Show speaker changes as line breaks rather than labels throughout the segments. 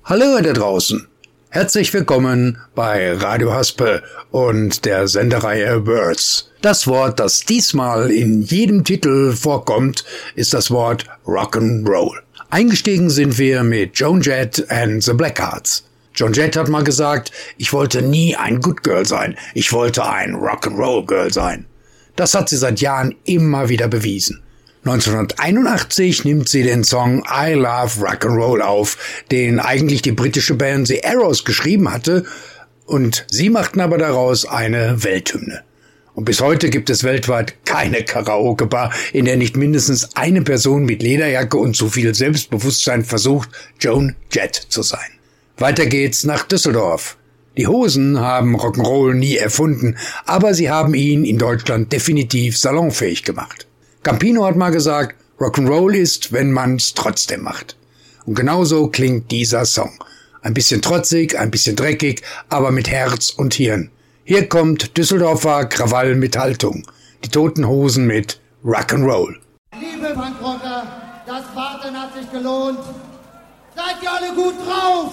Hallo da draußen. Herzlich willkommen bei Radio Haspel und der Sendereihe Words. Das Wort, das diesmal in jedem Titel vorkommt, ist das Wort Rock'n'Roll. Eingestiegen sind wir mit Joan Jett and the Blackhearts. Joan Jett hat mal gesagt, ich wollte nie ein Good Girl sein, ich wollte ein Rock'n'Roll Girl sein. Das hat sie seit Jahren immer wieder bewiesen. 1981 nimmt sie den Song I Love Rock'n'Roll auf, den eigentlich die britische Band The Arrows geschrieben hatte, und sie machten aber daraus eine Welthymne. Und bis heute gibt es weltweit keine Karaoke-Bar, in der nicht mindestens eine Person mit Lederjacke und zu viel Selbstbewusstsein versucht, Joan Jett zu sein. Weiter geht's nach Düsseldorf. Die Hosen haben Rock'n'Roll nie erfunden, aber sie haben ihn in Deutschland definitiv salonfähig gemacht. Campino hat mal gesagt, Rock'n'Roll ist, wenn man's trotzdem macht. Und genauso klingt dieser Song. Ein bisschen trotzig, ein bisschen dreckig, aber mit Herz und Hirn. Hier kommt Düsseldorfer Krawall mit Haltung. Die Toten Hosen mit Rock'n'Roll.
Liebe Punkrocker, das Warten hat sich gelohnt. Seid ihr alle gut drauf?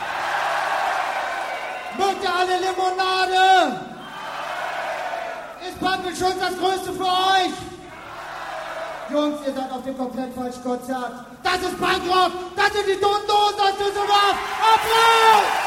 Mögt ihr alle Limonade? Ist Punk'n'Schutz das Größte für euch? Jungs, ihr seid auf dem komplett falschen Konzert. Das ist Punkrock, das sind die Toten Hosen aus Düsseldorf. Applaus!